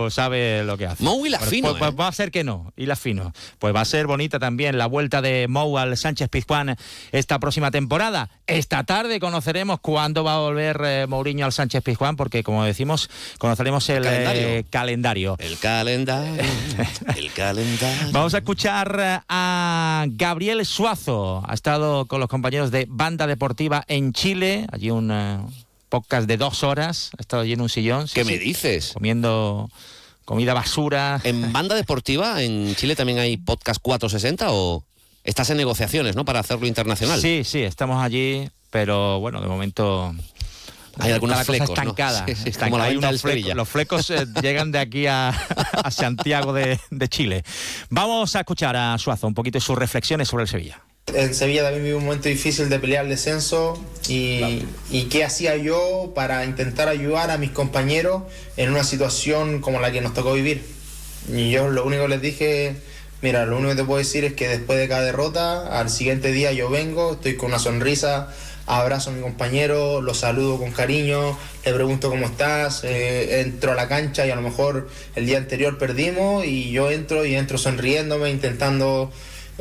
sabe lo que hace. Mou y la fino. Pues va a ser que no, y la fino. Pues va a ser bonita también la vuelta de Mou al Sánchez-Pizjuán esta próxima temporada. Esta tarde conoceremos cuándo va a volver Mourinho al Sánchez-Pizjuán, porque como decimos, conoceremos el calendario. El calendario. Vamos a escuchar a Gabriel Suazo. Ha estado con los compañeros de Banda Deportiva en Chile, allí un podcast de 2 horas, ha estado allí en un sillón. ¿Qué me dices? Comiendo comida basura. ¿En Banda Deportiva en Chile también hay podcast 460 o estás en negociaciones, ¿no?, para hacerlo internacional? Sí, estamos allí, pero bueno, de momento hay algunos flecos, estancada, ¿no? Sí, como la venta del Sevilla. Los flecos llegan de aquí a Santiago de Chile. Vamos a escuchar a Suazo un poquito sus reflexiones sobre el Sevilla. En Sevilla también viví un momento difícil de pelear el descenso y qué hacía yo para intentar ayudar a mis compañeros en una situación como la que nos tocó vivir. Y yo lo único que les dije, mira, lo único que te puedo decir es que después de cada derrota, al siguiente día yo vengo, estoy con una sonrisa, abrazo a mi compañero, lo saludo con cariño, le pregunto cómo estás, entro a la cancha y a lo mejor el día anterior perdimos y yo entro sonriéndome, intentando...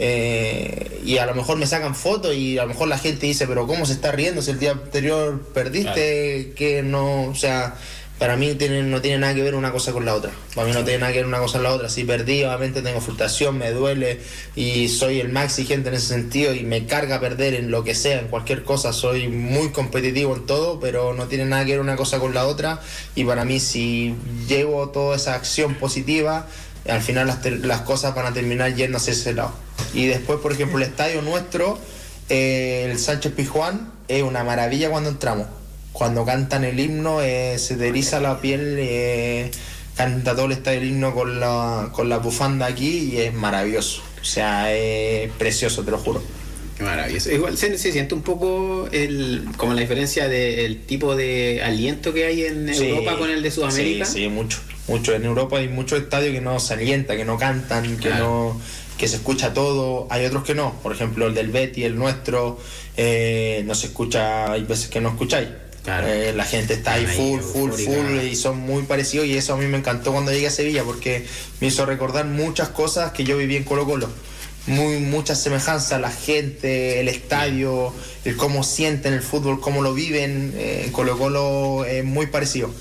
y a lo mejor me sacan fotos y a lo mejor la gente dice, pero ¿cómo se está riendo si el día anterior perdiste? Claro. Que no, o sea, para mí no tiene nada que ver una cosa con la otra. Para mí no tiene nada que ver una cosa con la otra. Si perdí, obviamente tengo frustración, me duele y soy el más exigente en ese sentido y me carga perder en lo que sea, en cualquier cosa. Soy muy competitivo en todo, pero no tiene nada que ver una cosa con la otra. Y para mí, si llevo toda esa acción positiva, al final las cosas van a terminar yendo hacia ese lado. Y después, por ejemplo, el estadio nuestro, el Sánchez-Pizjuán, es una maravilla cuando entramos. Cuando cantan el himno, se te eriza la piel, canta todo el estadio el himno con la bufanda aquí y es maravilloso. O sea, es precioso, te lo juro. Qué maravilloso. Igual se siente un poco como la diferencia del tipo de aliento que hay en Europa con el de Sudamérica. Sí, mucho. En Europa hay muchos estadios que no se alientan, que no cantan, que se escucha todo. Hay otros que no. Por ejemplo, el del Betis, el nuestro, no se escucha, hay veces que no escucháis. Claro. La gente está ahí full y son muy parecidos y eso a mí me encantó cuando llegué a Sevilla porque me hizo recordar muchas cosas que yo viví en Colo-Colo. Muchas semejanzas, la gente, el estadio, el cómo sienten el fútbol, cómo lo viven. En Colo-Colo es muy parecido.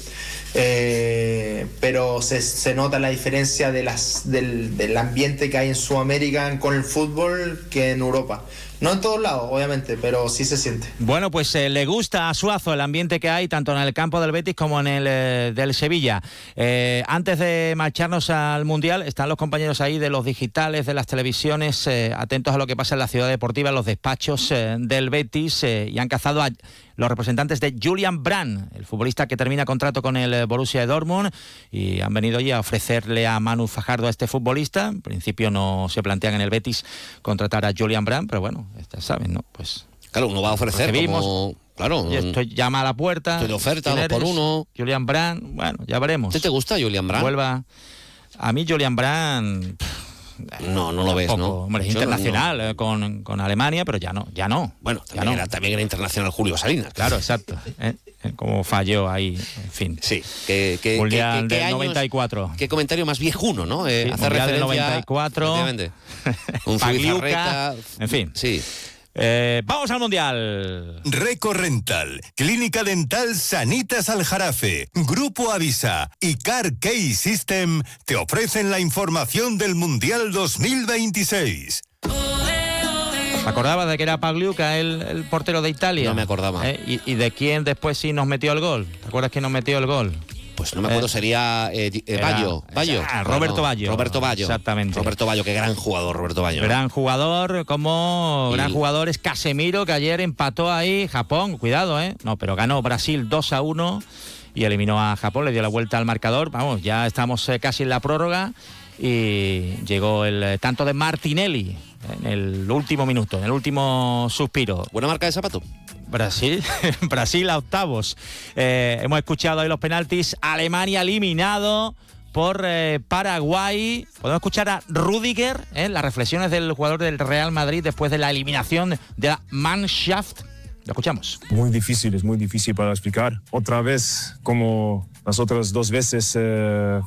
Pero se nota la diferencia del ambiente que hay en Sudamérica con el fútbol que en Europa. No en todos lados, obviamente, pero sí se siente. Bueno, pues le gusta a Suazo el ambiente que hay tanto en el campo del Betis como en el del Sevilla. Antes de marcharnos al Mundial, están los compañeros ahí de los digitales, de las televisiones, atentos a lo que pasa en la ciudad deportiva, en los despachos del Betis, y han cazado a los representantes de Julian Brandt, el futbolista que termina contrato con el Borussia Dortmund, y han venido ya a ofrecerle a Manu Fajardo a este futbolista. En principio no se plantean en el Betis contratar a Julian Brandt, pero bueno, ya saben, ¿no? Pues claro, uno va a ofrecer como... Claro. Y esto llama a la puerta. Estoy de oferta, 2 por 1. Julian Brandt, bueno, ya veremos. ¿Te gusta Julian Brandt? Vuelva. A mí Julian Brandt... No lo ves, ¿no? Hombre, es internacional no. Con Alemania, pero ya no. Bueno, también era internacional Julio Salinas. Claro, exacto. Como falló ahí, en fin. Sí. Mundial del años, 94. Qué comentario más viejuno, ¿no? Sí, hacer referencia del 94. Un Pagliuca. En fin. Sí. Vamos al Mundial. Recorrental, Clínica Dental Sanitas Aljarafe, Grupo Avisa y Car Key System te ofrecen la información del Mundial 2026. ¿Te acordabas de que era Pagliuca el portero de Italia? No me acordaba. ¿Y de quién después sí nos metió el gol? ¿Te acuerdas quién nos metió el gol? Pues no me acuerdo, sería Baggio. Roberto Baggio. Roberto Baggio. Exactamente. Roberto Baggio, qué gran jugador, Roberto Baggio. Gran jugador, gran jugador es Casemiro, que ayer empató ahí Japón, cuidado, No, pero ganó Brasil 2-1 y eliminó a Japón, le dio la vuelta al marcador. Vamos, ya estamos casi en la prórroga y llegó el tanto de Martinelli en el último minuto, en el último suspiro. ¿Buena marca de zapato? Brasil a octavos. Hemos escuchado ahí los penaltis. Alemania eliminado por Paraguay. Podemos escuchar a Rüdiger, las reflexiones del jugador del Real Madrid después de la eliminación de la Mannschaft. Lo escuchamos. Muy difícil, es muy difícil para explicar. Otra vez, como las otras 2 veces,